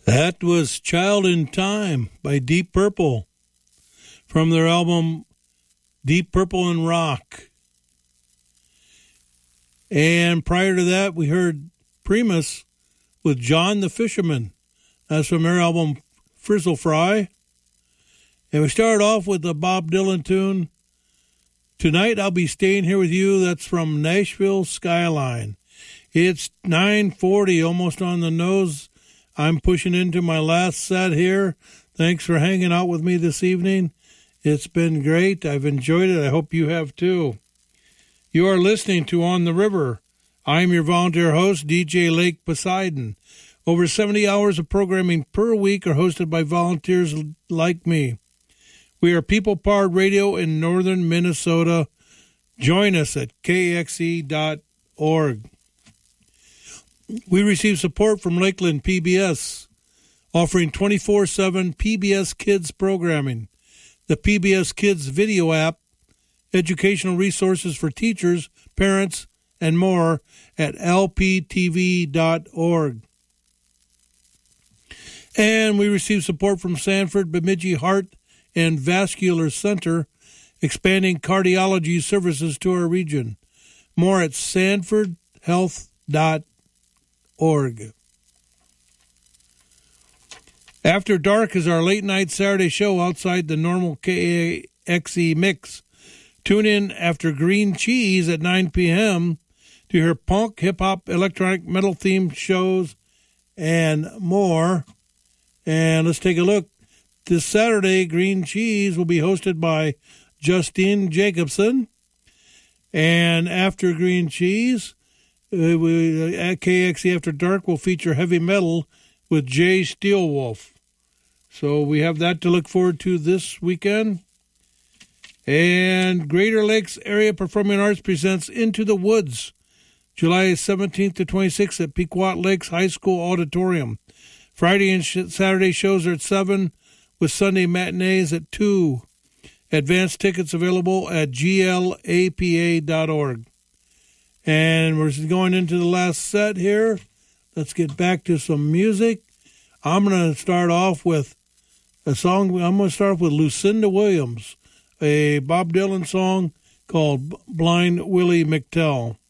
That was Child in Time by Deep Purple from their album Deep Purple and Rock. And prior to that, we heard Primus with John the Fisherman. That's from their album Frizzle Fry. And we started off with the Bob Dylan tune, Tonight I'll Be Staying Here With You. That's from Nashville Skyline. It's 9:40, almost on the nose. I'm pushing into my last set here. Thanks for hanging out with me this evening. It's been great. I've enjoyed it. I hope you have too. You are listening to On the River. I'm your volunteer host, DJ Lake Poseidon. Over 70 hours of programming per week are hosted by volunteers like me. We are People Powered Radio in northern Minnesota. Join us at kxe.org. We receive support from Lakeland PBS, offering 24/7 PBS Kids programming, the PBS Kids video app, educational resources for teachers, parents, and more at lptv.org. And we receive support from Sanford Bemidji Heart and Vascular Center, expanding cardiology services to our region. More at sanfordhealth.org. After Dark is our late-night Saturday show outside the normal KAXE mix. Tune in after Green Cheese at 9 p.m. to hear punk, hip-hop, electronic, metal-themed shows, and more. And let's take a look. This Saturday, Green Cheese will be hosted by Justine Jacobson. And after Green Cheese, at KXE After Dark will feature heavy metal with Jay Steelwolf. So we have that to look forward to this weekend. And Greater Lakes Area Performing Arts presents Into the Woods, July 17th to 26th at Pequot Lakes High School Auditorium. Friday and Saturday shows are at 7, with Sunday matinees at 2. Advance tickets available at glapa.org. And we're going into the last set here. Let's get back to some music. I'm going to start off with a song. I'm going to start off with Lucinda Williams, a Bob Dylan song called Blind Willie McTell.